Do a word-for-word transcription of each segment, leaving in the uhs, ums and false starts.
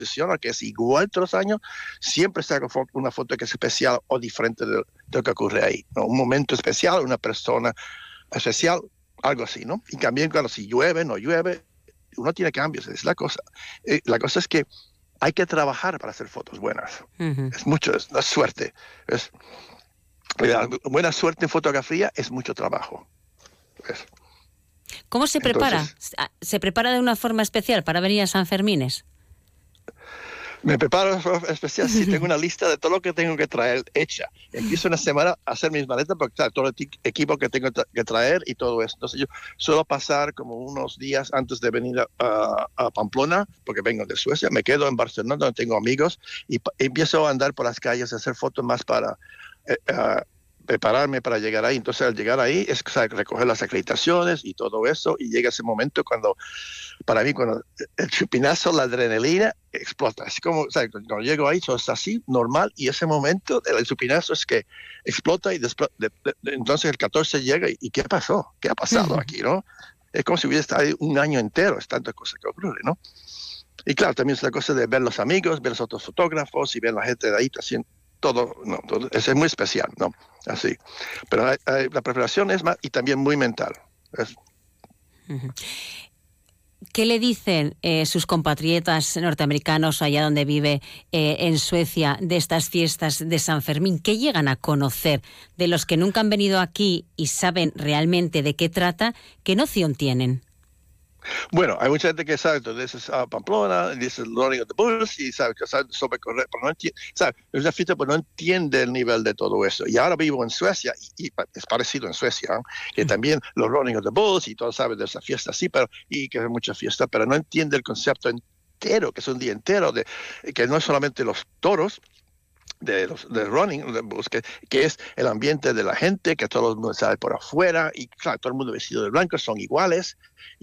exposición, que es igual todos los años, siempre saco una foto que es especial o diferente de, de lo que ocurre ahí, ¿no? Un momento especial, una persona especial, algo así, ¿no? Y también, claro, si llueve, no llueve, uno tiene cambios, es la cosa. Eh, la cosa es que hay que trabajar para hacer fotos buenas. Uh-huh. Es mucho, es, no es suerte. Es, la buena suerte en fotografía es mucho trabajo. ¿Ves? ¿Cómo se prepara? Entonces, ¿se prepara de una forma especial para venir a San Fermines? Me preparo de forma especial, sí, tengo una lista de todo lo que tengo que traer hecha. Empiezo una semana a hacer mis maletas, porque claro, todo el equipo que tengo que traer y todo eso. Entonces yo suelo pasar como unos días antes de venir a, a, a Pamplona, porque vengo de Suecia, me quedo en Barcelona donde tengo amigos y pa- empiezo a andar por las calles, a hacer fotos más para... Eh, uh, prepararme para llegar ahí. Entonces al llegar ahí es, o sea, recoger las acreditaciones y todo eso, y llega ese momento cuando, para mí, cuando el chupinazo, la adrenalina explota. Así como, o sea, cuando llego ahí, todo está así, normal, y ese momento, el chupinazo es que explota y después, de, de, de, entonces el catorce llega y, y ¿qué pasó? ¿Qué ha pasado aquí, no? Es como si hubiera estado ahí un año entero, es tanta cosa que ocurre, ¿no? Y claro, también es la cosa de ver los amigos, ver los otros fotógrafos y ver la gente de ahí haciendo todo, no, todo, es muy especial, ¿no? Así. Pero hay, hay, la preparación es más, y también muy mental. Es... ¿Qué le dicen eh, sus compatriotas norteamericanos allá donde vive eh, en Suecia de estas fiestas de San Fermín? ¿Qué llegan a conocer de los que nunca han venido aquí y saben realmente de qué trata? ¿Qué noción tienen? Bueno, hay mucha gente que sabe, entonces es uh, Pamplona, dice Running of the Bulls, y sabe que sabe sobre correr, pero no entiende, sabe, es una fiesta, pero no entiende el nivel de todo eso. Y ahora vivo en Suecia, y, y es parecido en Suecia, ¿no? Que mm. también los Running of the Bulls, y todos saben de esa fiesta, sí, pero, y que es mucha fiesta, pero no entiende el concepto entero, que es un día entero, de que no es solamente los toros, de los de running, de bulls, que, que es el ambiente de la gente, que todo el mundo sale por afuera, y claro, todo el mundo vestido de blanco, son iguales,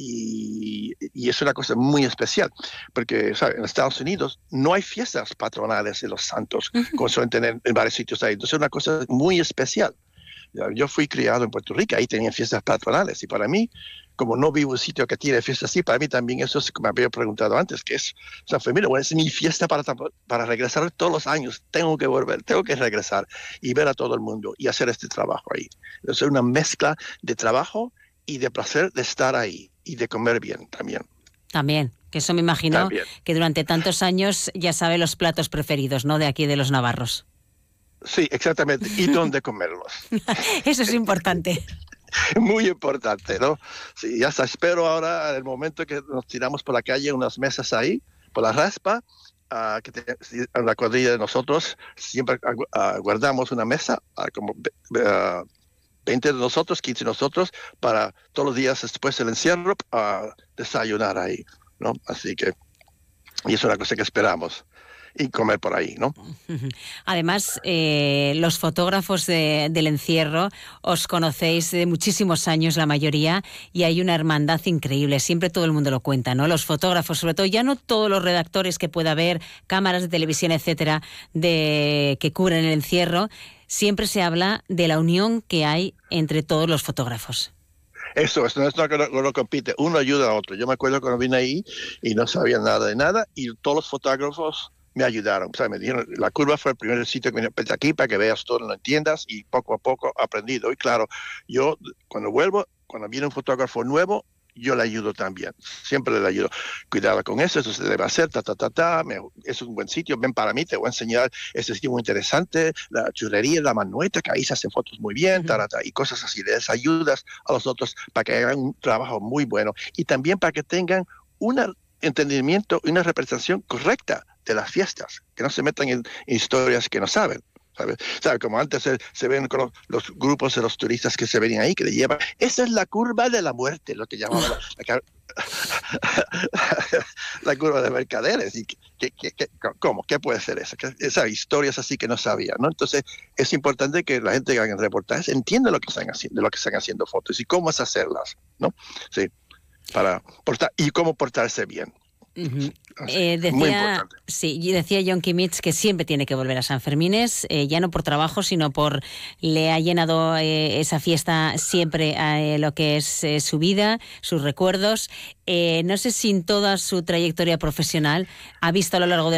y, y es una cosa muy especial, porque ¿sabes? En Estados Unidos no hay fiestas patronales de los santos, uh-huh. como suelen tener en varios sitios ahí, entonces es una cosa muy especial. Yo fui criado en Puerto Rico, ahí tenían fiestas patronales, y para mí, como no vivo en un sitio que tiene fiestas así, para mí también eso es, como me había preguntado antes, que es San Fermín, bueno, es mi fiesta para, para regresar todos los años, tengo que volver, tengo que regresar y ver a todo el mundo y hacer este trabajo ahí. Es una mezcla de trabajo y de placer de estar ahí y de comer bien también. También, que eso me imagino también. Que durante tantos años ya sabe los platos preferidos, ¿no?, de aquí de los navarros. Sí, exactamente, y dónde comerlos. Eso es importante. Muy importante, ¿no? Sí, ya está. Espero ahora, en el momento que nos tiramos por la calle, unas mesas ahí, por la raspa, uh, que te, en la cuadrilla de nosotros, siempre uh, guardamos una mesa, uh, como uh, veinte de nosotros, quince de nosotros, para todos los días después del encierro, uh, desayunar ahí, ¿no? Así que, y es una cosa que esperamos. Y comer por ahí, ¿no? Además, eh, los fotógrafos de, del encierro os conocéis de muchísimos años, la mayoría, y hay una hermandad increíble. Siempre todo el mundo lo cuenta, ¿no? Los fotógrafos, sobre todo, ya no todos los redactores que pueda haber, cámaras de televisión, etcétera, de que cubren el encierro. Siempre se habla de la unión que hay entre todos los fotógrafos. Eso, eso no es lo que no, no compite. Uno ayuda a otro. Yo me acuerdo cuando vine ahí y no sabía nada de nada, y todos los fotógrafos me ayudaron, o sea, me dijeron, la curva fue el primer sitio que me vine aquí para que veas todo, lo entiendas, y poco a poco he aprendido. Y claro, yo cuando vuelvo, cuando viene un fotógrafo nuevo, yo le ayudo también, siempre le ayudo. Cuidado con eso, eso se debe hacer, ta, ta, ta, ta, me, es un buen sitio, ven para mí, te voy a enseñar este sitio muy interesante, la churrería, la manueta, que ahí se hacen fotos muy bien, ta, ta, ta, y cosas así, les ayudas a los otros para que hagan un trabajo muy bueno, y también para que tengan un entendimiento y una representación correcta de las fiestas, que no se metan en historias que no saben. ¿Sabes? ¿Sabe? Como antes se, se ven con los, los grupos de los turistas que se venían ahí, que le llevan, esa es la curva de la muerte, lo que llamaban la, la, la curva de mercaderes. ¿Y qué, qué, qué, ¿Cómo? ¿Qué puede ser eso? Esas historias así que no sabían, ¿no? Entonces es importante que la gente que haga reportajes entienda lo que están haciendo, lo que están haciendo fotos y cómo es hacerlas, ¿no? Sí, para portar, y cómo portarse bien. Uh-huh. Eh, decía, muy importante. Sí, decía Jon Kimmich que siempre tiene que volver a San Fermines, eh, ya no por trabajo, sino por le ha llenado eh, esa fiesta siempre a eh, lo que es eh, su vida, sus recuerdos. Eh, no sé si en toda su trayectoria profesional ha visto a lo largo de